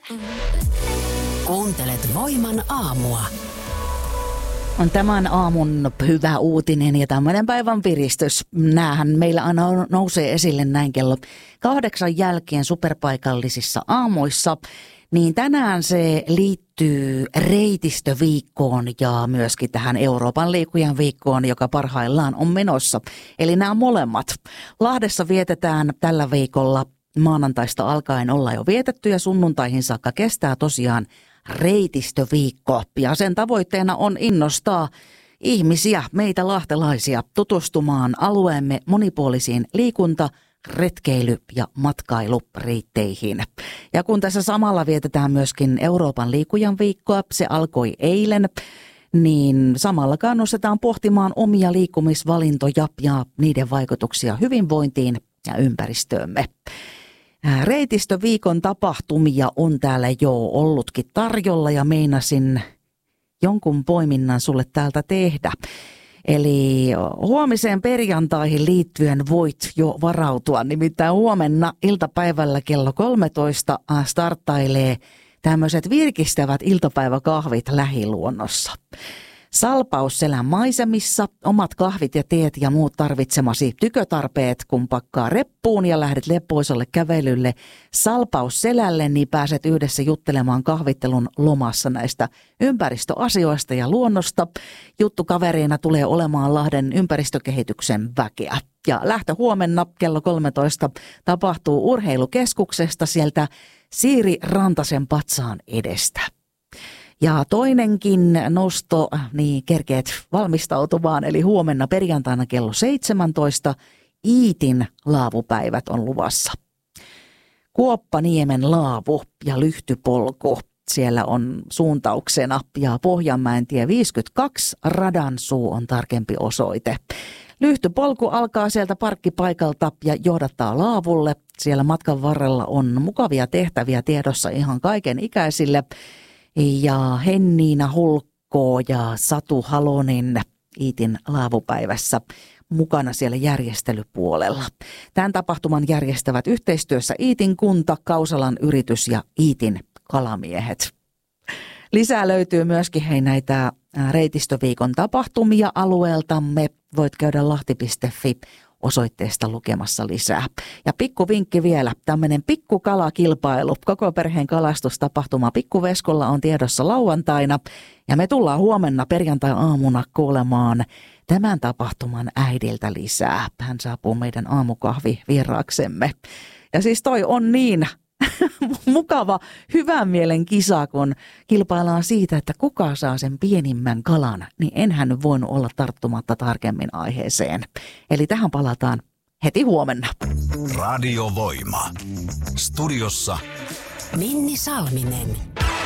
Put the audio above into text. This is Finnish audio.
Kuuntelet Voiman aamua. On tämän aamun hyvä uutinen ja tämmöinen päivän piristys. Näähän meillä aina nousee esille näin kello 8 jälkeen superpaikallisissa aamuissa. Niin tänään se liittyy reitistöviikkoon ja myöskin tähän Euroopan liikkujan viikkoon, joka parhaillaan on menossa. Eli nämä molemmat. Lahdessa vietetään tällä viikolla maanantaista alkaen olla jo vietetty ja sunnuntaihin saakka kestää tosiaan reitistöviikko. Ja sen tavoitteena on innostaa ihmisiä, meitä lahtelaisia, tutustumaan alueemme monipuolisiin liikunta-, retkeily- ja matkailureitteihin. Ja kun tässä samalla vietetään myöskin Euroopan liikkujan viikkoa, se alkoi eilen, niin samalla kannustetaan pohtimaan omia liikkumisvalintoja ja niiden vaikutuksia hyvinvointiin ja ympäristöömme. Reitistöviikon tapahtumia on täällä jo ollutkin tarjolla ja meinasin jonkun poiminnan sulle täältä tehdä. Eli huomiseen perjantaihin liittyen voit jo varautua. Nimittäin huomenna iltapäivällä kello 13 starttailee tämmöiset virkistävät iltapäiväkahvit lähiluonnossa. Salpausselän maisemissa, omat kahvit ja teet ja muut tarvitsemasi tykötarpeet, kun pakkaa reppuun ja lähdet leppoisalle kävelylle Salpausselälle, niin pääset yhdessä juttelemaan kahvittelun lomassa näistä ympäristöasioista ja luonnosta. Juttukavereina tulee olemaan Lahden ympäristökehityksen väkeä. Ja lähtö huomenna kello 13 tapahtuu urheilukeskuksesta sieltä Siiri Rantasen patsaan edestä. Ja toinenkin nosto, niin kerkeet valmistautumaan, eli huomenna perjantaina kello 17 Iitin laavupäivät on luvassa. Kuoppaniemen laavu ja lyhtypolku, siellä on suuntauksena ja Pohjanmäentie 52, Radansuu on tarkempi osoite. Lyhtypolku alkaa sieltä parkkipaikalta ja johdattaa laavulle. Siellä matkan varrella on mukavia tehtäviä tiedossa ihan kaiken ikäisille. Ja Henniina Hulkko ja Satu Halonen Iitin laavupäivässä mukana siellä järjestelypuolella. Tämän tapahtuman järjestävät yhteistyössä Iitin kunta, Kausalan yritys ja Iitin kalamiehet. Lisää löytyy myöskin näitä reitistöviikon tapahtumia alueeltamme. Voit käydä lahti.fi osoitteesta lukemassa lisää. Ja pikkuvinkki vielä, tämmöinen pikkukalakilpailu, koko perheen kalastustapahtuma Pikkuveskolla on tiedossa lauantaina. Ja me tullaan huomenna perjantai-aamuna kuulemaan tämän tapahtuman äidiltä lisää. Hän saapuu meidän aamukahvi vieraaksemme. Ja siis toi on niin mukava, hyvän mielen kisa, kun kilpaillaan siitä, että kuka saa sen pienimmän kalan, niin enhän nyt voinut olla tarttumatta tarkemmin aiheeseen. Eli tähän palataan heti huomenna. Radio Voima. Studiossa Minni Salminen.